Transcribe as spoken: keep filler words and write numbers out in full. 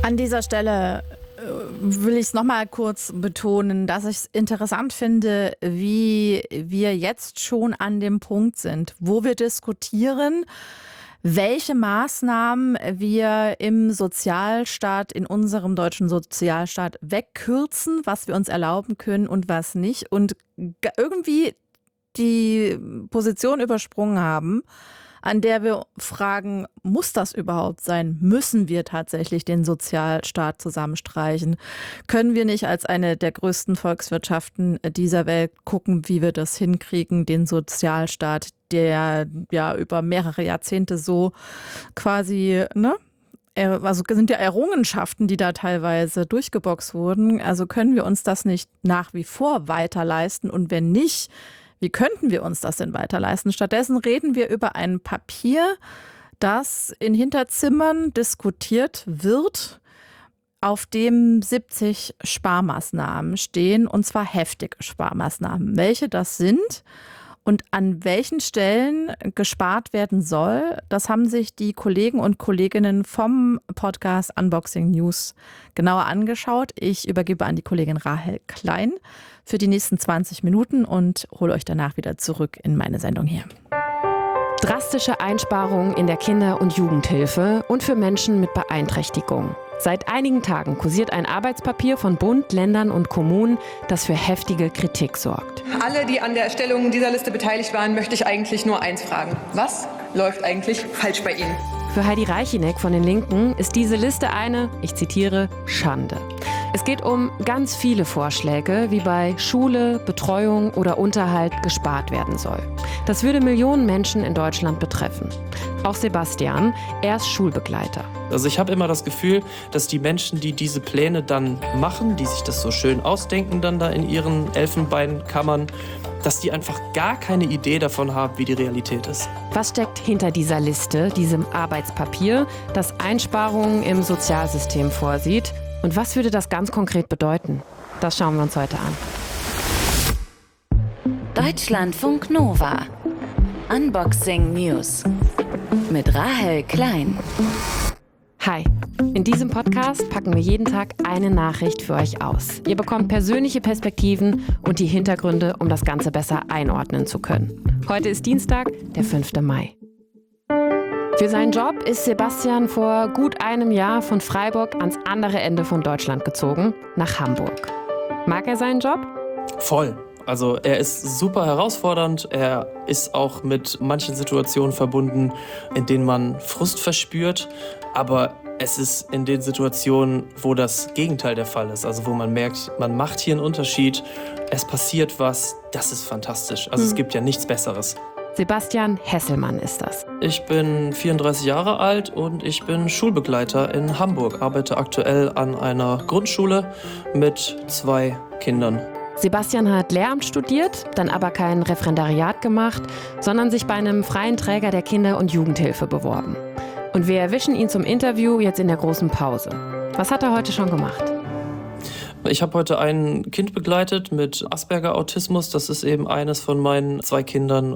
An dieser Stelle will ich es nochmal kurz betonen, dass ich es interessant finde, wie wir jetzt schon an dem Punkt sind, wo wir diskutieren, welche Maßnahmen wir im Sozialstaat, in unserem deutschen Sozialstaat wegkürzen, was wir uns erlauben können und was nicht. Und irgendwie die Position übersprungen haben, an der wir fragen, muss das überhaupt sein? Müssen wir tatsächlich den Sozialstaat zusammenstreichen? Können wir nicht als eine der größten Volkswirtschaften dieser Welt gucken, wie wir das hinkriegen, den Sozialstaat, der ja über mehrere Jahrzehnte so quasi, ne? Also sind ja Errungenschaften, die da teilweise durchgeboxt wurden. Also können wir uns das nicht nach wie vor weiter leisten? Und wenn nicht, wie könnten wir uns das denn weiterleisten? Stattdessen reden wir über ein Papier, das in Hinterzimmern diskutiert wird, auf dem siebzig Sparmaßnahmen stehen, und zwar heftige Sparmaßnahmen. Welche das sind und an welchen Stellen gespart werden soll, das haben sich die Kollegen und Kolleginnen vom Podcast Unboxing News genauer angeschaut. Ich übergebe an die Kollegin Rahel Klein für die nächsten zwanzig Minuten und hole euch danach wieder zurück in meine Sendung hier. Drastische Einsparungen in der Kinder- und Jugendhilfe und für Menschen mit Beeinträchtigung. Seit einigen Tagen kursiert ein Arbeitspapier von Bund, Ländern und Kommunen, das für heftige Kritik sorgt. Alle, die an der Erstellung dieser Liste beteiligt waren, möchte ich eigentlich nur eins fragen. Was läuft eigentlich falsch bei Ihnen? Für Heidi Reicheneck von den Linken ist diese Liste eine, ich zitiere, Schande. Es geht um ganz viele Vorschläge, wie bei Schule, Betreuung oder Unterhalt gespart werden soll. Das würde Millionen Menschen in Deutschland betreffen. Auch Sebastian, er ist Schulbegleiter. Also ich habe immer das Gefühl, dass die Menschen, die diese Pläne dann machen, die sich das so schön ausdenken dann da in ihren Elfenbeinkammern, dass die einfach gar keine Idee davon haben, wie die Realität ist. Was steckt hinter dieser Liste, diesem Arbeitspapier, das Einsparungen im Sozialsystem vorsieht? Und was würde das ganz konkret bedeuten? Das schauen wir uns heute an. Deutschlandfunk Nova. Unboxing News. Mit Rahel Klein. Hi, in diesem Podcast packen wir jeden Tag eine Nachricht für euch aus. Ihr bekommt persönliche Perspektiven und die Hintergründe, um das Ganze besser einordnen zu können. Heute ist Dienstag, der fünfte Mai. Für seinen Job ist Sebastian vor gut einem Jahr von Freiburg ans andere Ende von Deutschland gezogen, nach Hamburg. Mag er seinen Job? Voll. Also er ist super herausfordernd. Er ist auch mit manchen Situationen verbunden, in denen man Frust verspürt. Aber es ist in den Situationen, wo das Gegenteil der Fall ist. Also wo man merkt, man macht hier einen Unterschied. Es passiert was. Das ist fantastisch. Also hm. es gibt ja nichts Besseres. Sebastian Hesselmann ist das. Ich bin vierunddreißig Jahre alt und ich bin Schulbegleiter in Hamburg. Arbeite aktuell an einer Grundschule mit zwei Kindern. Sebastian hat Lehramt studiert, dann aber kein Referendariat gemacht, sondern sich bei einem freien Träger der Kinder- und Jugendhilfe beworben. Und wir erwischen ihn zum Interview jetzt in der großen Pause. Was hat er heute schon gemacht? Ich habe heute ein Kind begleitet mit Asperger-Autismus. Das ist eben eines von meinen zwei Kindern.